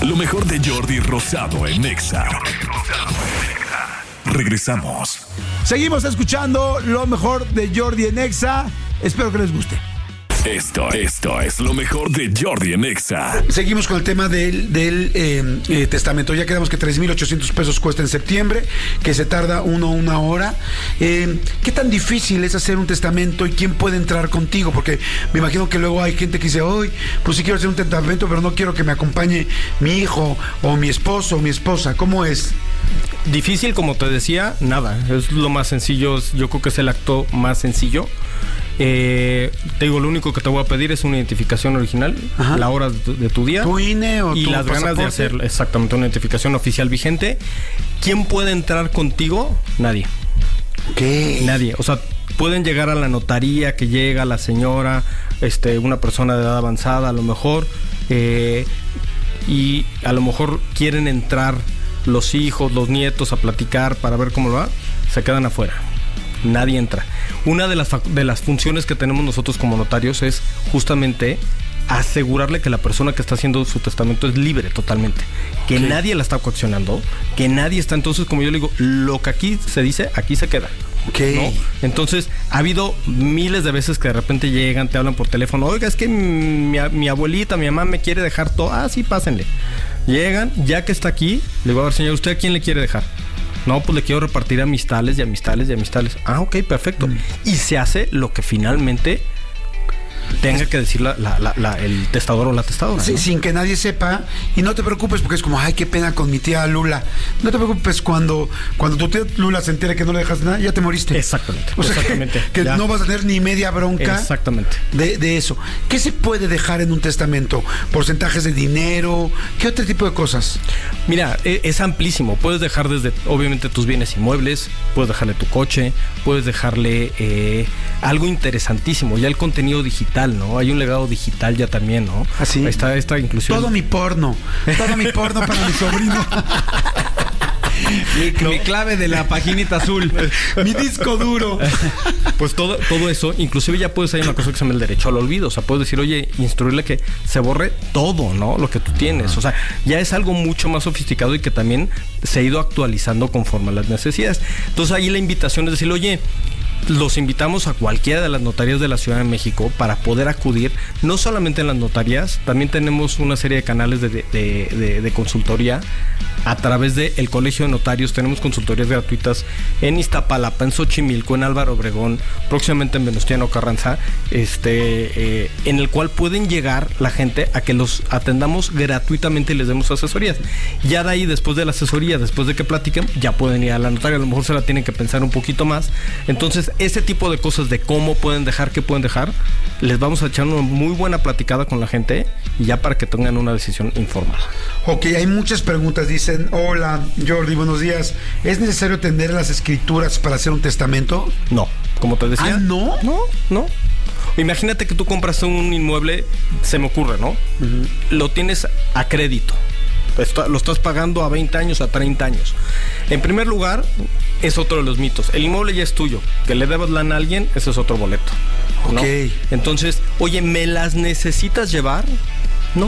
Lo mejor de Jordi Rosado en Nexa. Regresamos. Seguimos escuchando lo mejor de Jordi en Nexa. Espero que les guste. Esto es lo mejor de Jordi en Exa. Seguimos con el tema del testamento. Ya quedamos que 3,800 pesos cuesta en septiembre, que se tarda una hora. ¿Qué tan difícil es hacer un testamento y quién puede entrar contigo? Porque me imagino que luego hay gente que dice, hoy, pues sí quiero hacer un testamento, pero no quiero que me acompañe mi hijo o mi esposo o mi esposa. ¿Cómo es? Difícil, como te decía, nada. Es lo más sencillo. Yo creo que es el acto más sencillo. Te digo, lo único que te voy a pedir es una identificación original, ajá, la hora de tu día, tu INE o y tu las pasaporte. Ganas de hacer exactamente una identificación oficial vigente. ¿Quién puede entrar contigo? Nadie. ¿Qué? Nadie. O sea, pueden llegar a la notaría, que llega la señora, una persona de edad avanzada a lo mejor, y a lo mejor quieren entrar los hijos, los nietos a platicar para ver cómo va, se quedan afuera. Nadie entra. Una de las funciones que tenemos nosotros como notarios es justamente asegurarle que la persona que está haciendo su testamento es libre totalmente, que nadie la está coaccionando, que nadie está. Entonces, como yo le digo, lo que aquí se dice, aquí se queda. ¿No? Entonces, ha habido miles de veces que de repente llegan, te hablan por teléfono, oiga, es que mi abuelita, mi mamá me quiere dejar todo. Ah, sí, pásenle. Llegan, ya que está aquí, le digo, a ver, señor, ¿usted a quién le quiere dejar? No, pues le quiero repartir amistades y amistades y amistades. Ah, ok, perfecto. Y se hace lo que finalmente tenga que decir el testador o la testadora, sí, ¿no? Sin que nadie sepa. Y no te preocupes porque es como, ay, qué pena con mi tía Lula. No te preocupes cuando tu tía Lula se entere que no le dejas nada, ya te moriste. Exactamente. O sea, exactamente. Que no vas a tener ni media bronca. Exactamente. De eso. ¿Qué se puede dejar en un testamento? ¿Porcentajes de dinero? ¿Qué otro tipo de cosas? Mira, es amplísimo. Puedes dejar desde, obviamente, tus bienes inmuebles, puedes dejarle tu coche, puedes dejarle algo interesantísimo, ya el contenido digital, ¿no? Hay un legado digital ya también, ¿no? Así. Ahí está esta inclusión. Todo mi porno para mi sobrino. Mi clave de la paginita azul. Mi disco duro. Pues todo eso, inclusive ya puedes hacer una cosa que se llama el derecho al olvido. O sea, puedes decir, oye, instruirle que se borre todo, ¿no? Lo que tú tienes. O sea, ya es algo mucho más sofisticado y que también se ha ido actualizando conforme a las necesidades. Entonces ahí la invitación es decir, oye, los invitamos a cualquiera de las notarías de la Ciudad de México para poder acudir, no solamente en las notarías, también tenemos una serie de canales de consultoría a través del Colegio de Notarios. Tenemos consultorías gratuitas en Iztapalapa, en Xochimilco, en Álvaro Obregón, próximamente en Venustiano Carranza, en el cual pueden llegar la gente a que los atendamos gratuitamente y les demos asesorías. Ya de ahí, después de la asesoría, después de que platiquen, ya pueden ir a la notaria, a lo mejor se la tienen que pensar un poquito más. Entonces, ese tipo de cosas de cómo pueden dejar, qué pueden dejar, les vamos a echar una muy buena platicada con la gente y ya para que tengan una decisión informada. Ok, hay muchas preguntas. Dicen, hola Jordi, buenos días. ¿Es necesario tener las escrituras para hacer un testamento? No, como te decía. ¿Ah, no? No. Imagínate que tú compras un inmueble, se me ocurre, ¿no? Uh-huh. Lo tienes a crédito. Lo estás pagando a 20 años, a 30 años. En primer lugar, es otro de los mitos. El inmueble ya es tuyo. Que le debas lana a alguien, ese es otro boleto, ¿no? Ok. Entonces, oye, ¿me las necesitas llevar? No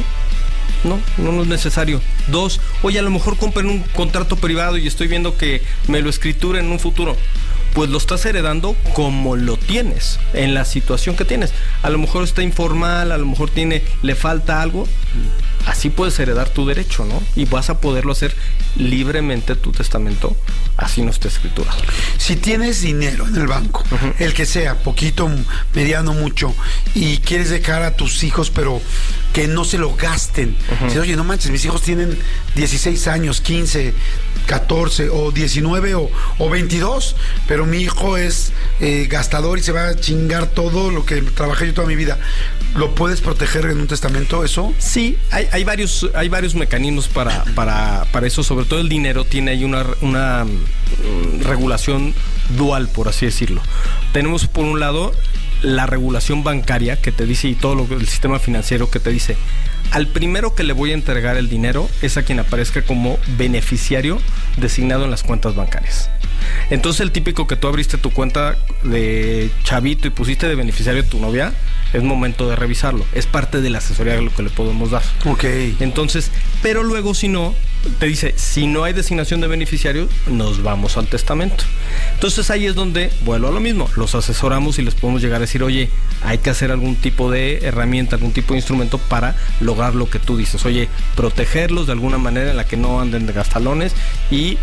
es necesario. 2, oye, a lo mejor compren un contrato privado y estoy viendo que me lo escrituren en un futuro. Pues lo estás heredando como lo tienes, en la situación que tienes. A lo mejor está informal, a lo mejor le falta algo. Así puedes heredar tu derecho, ¿no? Y vas a poderlo hacer libremente tu testamento, así no esté escriturado. Si tienes dinero en el banco, uh-huh, el que sea, poquito, mediano, mucho, y quieres dejar a tus hijos, pero que no se lo gasten. Uh-huh. Dices, oye, no manches, mis hijos tienen 16 años, 15, 14 o 19 o 22, pero mi hijo es gastador y se va a chingar todo lo que trabajé yo toda mi vida. ¿Lo puedes proteger en un testamento eso? Sí, hay varios mecanismos para eso. Sobre todo el dinero tiene ahí una regulación dual, por así decirlo. Tenemos por un lado la regulación bancaria que te dice, y todo el sistema financiero que te dice, al primero que le voy a entregar el dinero es a quien aparezca como beneficiario designado en las cuentas bancarias. Entonces el típico que tú abriste tu cuenta de chavito y pusiste de beneficiario a tu novia, es momento de revisarlo. Es parte de la asesoría lo que le podemos dar. Ok. Entonces, pero luego si no, te dice, si no hay designación de beneficiario, nos vamos al testamento. Entonces ahí es donde vuelvo a lo mismo, los asesoramos y les podemos llegar a decir, oye, hay que hacer algún tipo de herramienta, algún tipo de instrumento para lograr lo que tú dices. Oye, protegerlos de alguna manera en la que no anden de gastalones y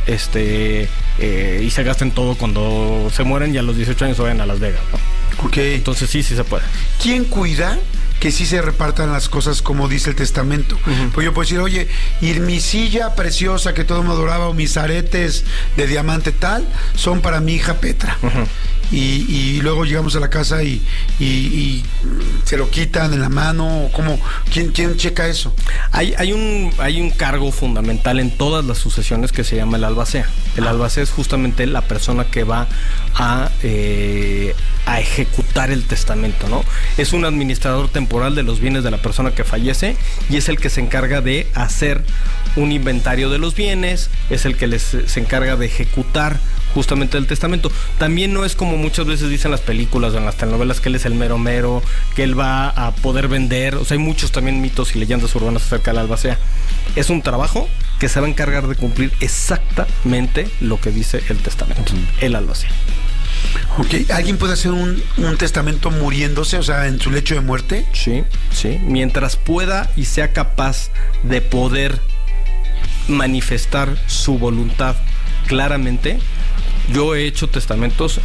y se gasten todo cuando se mueren y a los 18 años se vayan a Las Vegas, ¿no? Ok. Entonces sí se puede. ¿Quién cuida que sí se repartan las cosas como dice el testamento? Pues yo puedo decir, oye, y mi silla preciosa que todo me adoraba, o mis aretes de diamante tal, son para mi hija Petra. Y luego llegamos a la casa y se lo quitan en la mano, ¿cómo? ¿Quién checa eso? Hay un cargo fundamental en todas las sucesiones que se llama el albacea. El albacea es justamente la persona que va a ejecutar el testamento, ¿no? Es un administrador temporal de los bienes de la persona que fallece y es el que se encarga de hacer un inventario de los bienes, es el que se encarga de ejecutar justamente el testamento. También no es como muchas veces dicen las películas o en las telenovelas que él es el mero mero, que él va a poder vender. O sea, hay muchos también mitos y leyendas urbanas acerca del albacea. Es un trabajo que se va a encargar de cumplir exactamente lo que dice el testamento, el albacea. Ok, ¿alguien puede hacer un testamento muriéndose, o sea, en su lecho de muerte? Sí, sí. Mientras pueda y sea capaz de poder manifestar su voluntad claramente. Yo he hecho testamentos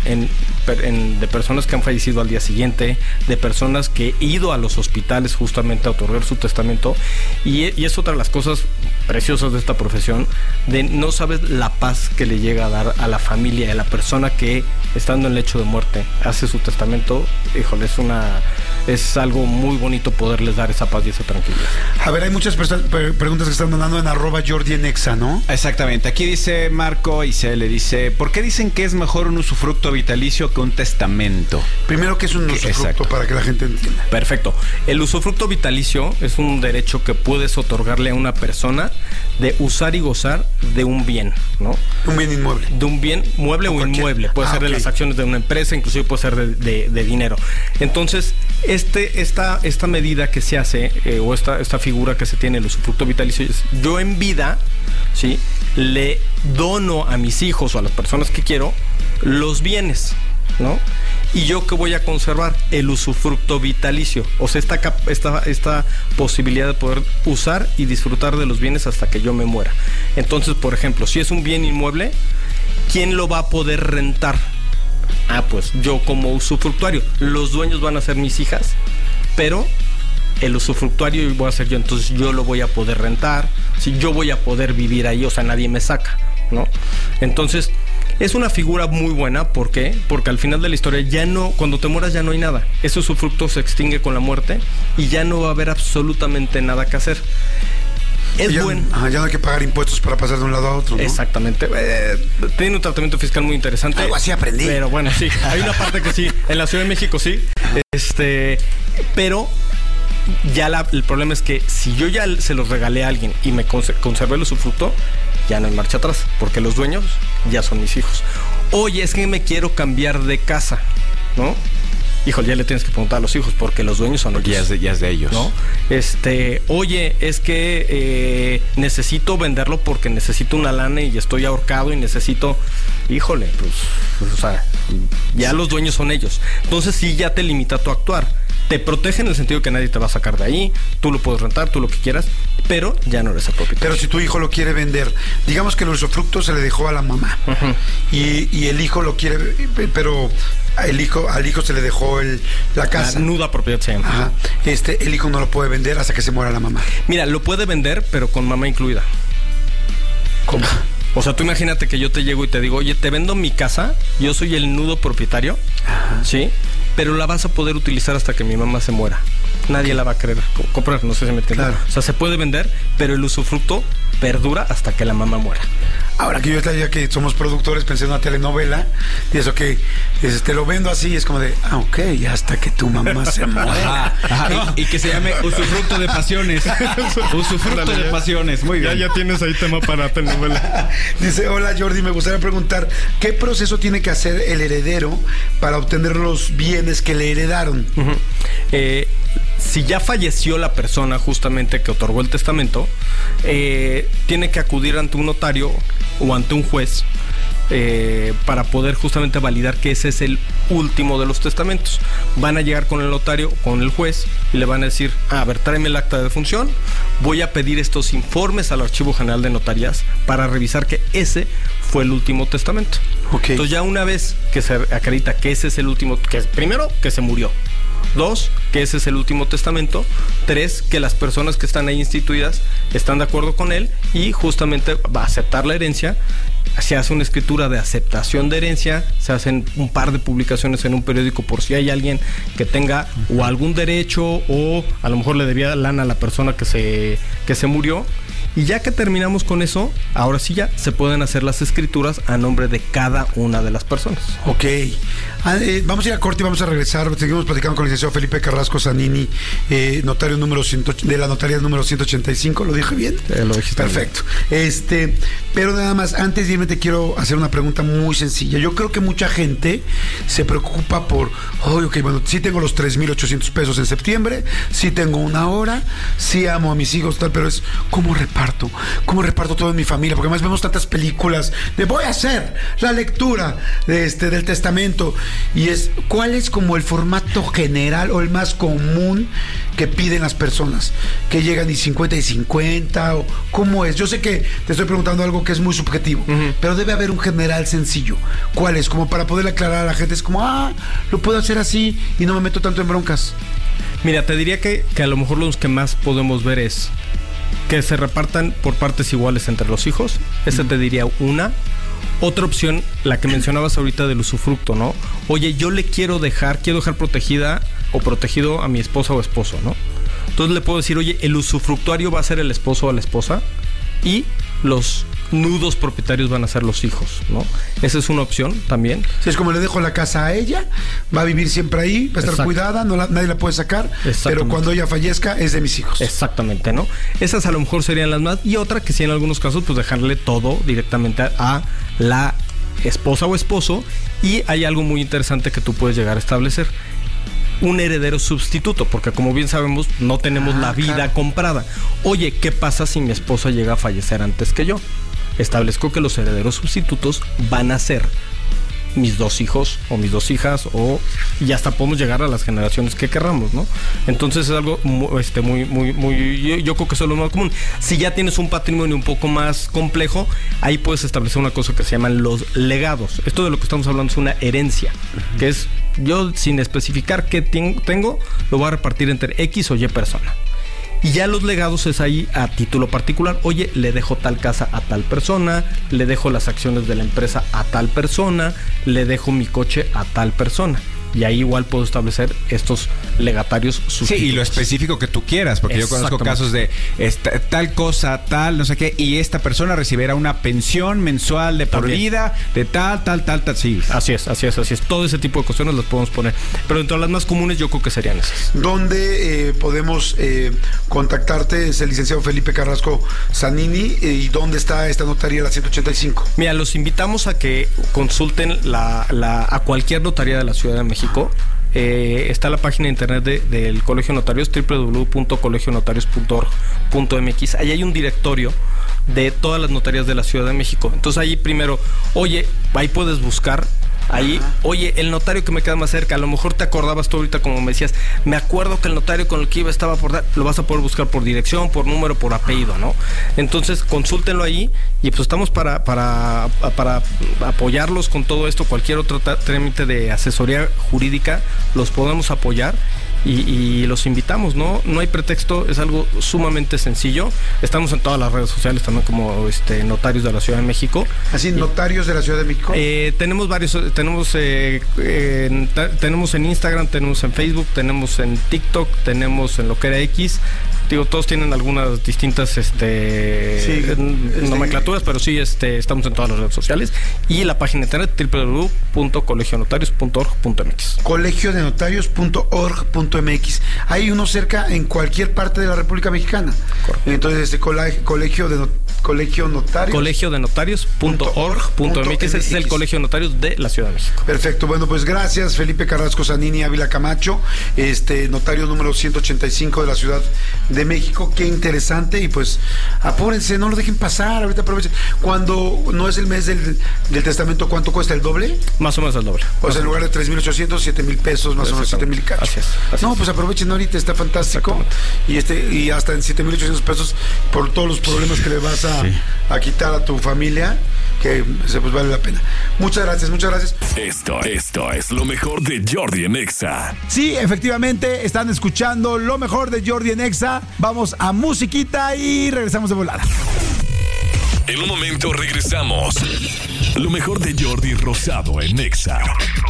de personas que han fallecido al día siguiente, de personas que he ido a los hospitales justamente a otorgar su testamento, y es otra de las cosas preciosas de esta profesión, de no sabes la paz que le llega a dar a la familia, a la persona que estando en el lecho de muerte hace su testamento. Híjole, es algo muy bonito poderles dar esa paz y esa tranquilidad. A ver, hay muchas preguntas que están mandando en @JordiEnexa, ¿no? Exactamente. Aquí dice Marco y se le dice, ¿por qué dicen que es mejor un usufructo vitalicio que un testamento? Primero, ¿qué es un usufructo? Exacto. Para que la gente entienda? Perfecto. El usufructo vitalicio es un derecho que puedes otorgarle a una persona de usar y gozar de un bien, ¿no? Un bien inmueble. De un bien mueble o inmueble. Puede ser de las acciones de una empresa, inclusive puede ser de dinero. Entonces, esta medida que se hace, o esta figura que se tiene, el usufructo vitalicio, es yo en vida, ¿sí?, le dono a mis hijos o a las personas que quiero los bienes, ¿no? Y yo que voy a conservar el usufructo vitalicio, o sea, esta posibilidad de poder usar y disfrutar de los bienes hasta que yo me muera. Entonces, por ejemplo, si es un bien inmueble, ¿quién lo va a poder rentar? Pues yo como usufructuario. Los dueños van a ser mis hijas, pero el usufructuario voy a ser yo, entonces yo lo voy a poder rentar, si yo voy a poder vivir ahí, o sea, nadie me saca, ¿no? Entonces, es una figura muy buena. ¿Por qué? Porque al final de la historia cuando te mueras ya no hay nada. Ese usufructo se extingue con la muerte y ya no va a haber absolutamente nada que hacer. Es bueno. Ya no hay que pagar impuestos para pasar de un lado a otro, ¿no? Exactamente. Tiene un tratamiento fiscal muy interesante. Algo así aprendí. Pero bueno, sí. Hay una parte que sí. En la Ciudad de México sí. Pero ya el problema es que si yo ya se los regalé a alguien y me conservé el usufructo, ya no hay marcha atrás, porque los dueños ya son mis hijos. Oye, es que me quiero cambiar de casa, ¿no? Híjole, ya le tienes que preguntar a los hijos, porque los dueños son ellos. Ya es de ellos, ¿no? Oye, es que necesito venderlo porque necesito una lana y estoy ahorcado y necesito... Híjole, pues o sea, ya los dueños son ellos. Entonces sí, ya te limita tu actuar. Te protege en el sentido que nadie te va a sacar de ahí, tú lo puedes rentar, tú lo que quieras, pero ya no eres el propietario. Pero si tu hijo lo quiere vender, digamos que el usufructo se le dejó a la mamá, y el hijo lo quiere, pero al hijo se le dejó la casa. Nuda propiedad se llama. Ajá. El hijo no lo puede vender hasta que se muera la mamá. Mira, lo puede vender, pero con mamá incluida. ¿Cómo? O sea, tú imagínate que yo te llego y te digo, oye, te vendo mi casa, yo soy el nudo propietario, ¿sí? Pero la vas a poder utilizar hasta que mi mamá se muera. nadie la va a querer comprar, no sé si me entiendes. Claro. O sea, se puede vender, pero el usufructo perdura hasta que la mamá muera. Ahora que yo ya que somos productores, pensé en una telenovela, y eso que te lo vendo así, es como de, ok, hasta que tu mamá se muera. Ajá, y que se llame usufructo de pasiones. Usufructo de pasiones, muy bien. Ya tienes ahí tema para telenovela. Dice, hola Jordi, me gustaría preguntar, ¿qué proceso tiene que hacer el heredero para obtener los bienes que le heredaron? Si ya falleció la persona justamente que otorgó el testamento, tiene que acudir ante un notario o ante un juez para poder justamente validar que ese es el último de los testamentos. Van a llegar con el notario, con el juez, y le van a decir, a ver, tráeme el acta de defunción, voy a pedir estos informes al Archivo General de Notarías para revisar que ese fue el último testamento. Okay. Entonces ya una vez que se acredita que ese es el último, que primero, que se murió. 2, que ese es el último testamento. 3, que las personas que están ahí instituidas están de acuerdo con él y justamente va a aceptar la herencia. Se hace una escritura de aceptación de herencia, se hacen un par de publicaciones en un periódico por si hay alguien que tenga o algún derecho o a lo mejor le debía lana a la persona que se murió. Y ya que terminamos con eso, ahora sí ya se pueden hacer las escrituras a nombre de cada una de las personas. Ok. Vamos a ir a corte y vamos a regresar. Seguimos platicando con el licenciado Felipe Carrasco Zanini, notario número de la notaría número 185. ¿Lo dije bien? Lo dijiste. Perfecto. Pero nada más, antes de irme te quiero hacer una pregunta muy sencilla. Yo creo que mucha gente se preocupa por, bueno, sí tengo los 3,800 pesos en septiembre, sí tengo una hora, sí amo a mis hijos, tal, pero es ¿cómo reparto todo en mi familia? Porque además vemos tantas películas de voy a hacer la lectura del testamento, y ¿cuál es como el formato general o el más común que piden las personas? ¿Que llegan y 50 y 50? ¿O cómo es? Yo sé que te estoy preguntando algo que es muy subjetivo, pero debe haber un general sencillo. ¿Cuál es? Como para poder aclarar a la gente, es como, lo puedo hacer así y no me meto tanto en broncas. Mira, te diría que a lo mejor los que más podemos ver es que se repartan por partes iguales entre los hijos. Esa te diría una. Otra opción, la que mencionabas ahorita del usufructo, ¿no? Oye, yo quiero dejar protegida o protegido a mi esposa o esposo, ¿no? Entonces le puedo decir, oye, el usufructuario va a ser el esposo o la esposa y los nudos propietarios van a ser los hijos, ¿no? Esa es una opción también. Si es como le dejo la casa a ella, va a vivir siempre ahí, va a estar cuidada, nadie la puede sacar, pero cuando ella fallezca es de mis hijos. Exactamente, ¿no? Esas a lo mejor serían las más. Y otra que sí, en algunos casos, pues dejarle todo directamente a la esposa o esposo. Y hay algo muy interesante que tú puedes llegar a establecer: un heredero sustituto, porque como bien sabemos, no tenemos la vida comprada. Oye, ¿qué pasa si mi esposa llega a fallecer antes que yo? Establezco que los herederos sustitutos van a ser mis 2 hijos o mis 2 hijas, y hasta podemos llegar a las generaciones que querramos, ¿no? Entonces es algo muy yo creo que eso es lo más común. Si ya tienes un patrimonio un poco más complejo, ahí puedes establecer una cosa que se llaman los legados. Esto de lo que estamos hablando es una herencia, que es yo, sin especificar qué tengo, lo voy a repartir entre X o Y persona. Y ya los legados es ahí a título particular. Oye, le dejo tal casa a tal persona, le dejo las acciones de la empresa a tal persona, le dejo mi coche a tal persona. Y ahí igual puedo establecer estos legatarios sustitutos. Sí, y lo específico que tú quieras, porque yo conozco casos de tal cosa, tal, no sé qué, y esta persona recibirá una pensión mensual de por vida, de tal, sí. Así es. Todo ese tipo de cuestiones las podemos poner. Pero entre las más comunes yo creo que serían esas. ¿Dónde podemos contactarte? Es el licenciado Felipe Carrasco Zanini. ¿Y dónde está esta notaría, la 185? Mira, los invitamos a que consulten a cualquier notaría de la Ciudad de México. Está la página de internet del Colegio de Notarios, www.colegionotarios.org.mx. Ahí hay un directorio de todas las notarías de la Ciudad de México. Entonces ahí primero, ahí puedes buscar. Ahí, oye, el notario que me queda más cerca, a lo mejor te acordabas tú ahorita, como me decías, me acuerdo que el notario con el que iba estaba por dar, lo vas a poder buscar por dirección, por número, por apellido, ¿no? Entonces, consúltenlo ahí y pues estamos para apoyarlos con todo esto. Cualquier otro trámite de asesoría jurídica los podemos apoyar. y los invitamos, ¿no? No hay pretexto, es algo sumamente sencillo. Estamos en todas las redes sociales también como Notarios de la Ciudad de México. ¿Así, Notarios de la Ciudad de México? Tenemos varios, tenemos en Instagram, tenemos en Facebook, tenemos en TikTok, tenemos en lo que era X. Digo, todos tienen algunas distintas nomenclaturas, pero sí estamos en todas las redes sociales. Y la página de internet www.colegionotarios.org.mx. colegionotarios.org.mx. Hay uno cerca en cualquier parte de la República Mexicana. Correcto. Entonces, colegio de notarios.org.mx. Ese es el Colegio de Notarios de la Ciudad de México. Perfecto. Bueno, pues gracias, Felipe Carrasco Zanini Ávila Camacho, notario número 185 de la Ciudad de México. Qué interesante. Y pues apúrense, no lo dejen pasar. Ahorita aprovechen. Cuando no es el mes del testamento, ¿cuánto cuesta? ¿El doble? Más o menos el doble. O sea, en lugar de 3,800, 7,000 pesos, más o menos 7,000 cachos. Así es. No, pues aprovechen ahorita, está fantástico. Y hasta en 7,800 pesos por todos los problemas que le vas a quitar a tu familia, que pues vale la pena. Muchas gracias, muchas gracias. Esto es lo mejor de Jordi en Exa. Sí, efectivamente, están escuchando lo mejor de Jordi en Exa. Vamos a musiquita y regresamos de volada. En un momento regresamos. Lo mejor de Jordi Rosado en Exa.